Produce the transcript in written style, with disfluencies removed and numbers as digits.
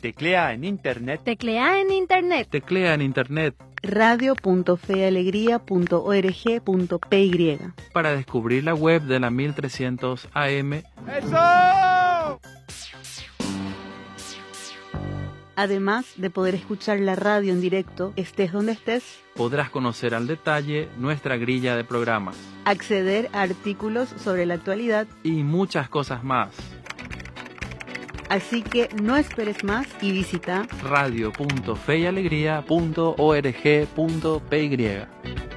Teclea en internet. Teclea en internet. Teclea en internet. radio.fealegría.org.py Para descubrir la web de la 1300 AM. ¡Eso! Además de poder escuchar la radio en directo, estés donde estés, Podrás conocer al detalle nuestra grilla de programas. acceder a artículos sobre la actualidad. Y muchas cosas más. Así que no esperes más y visita radio.feyalegría.org.py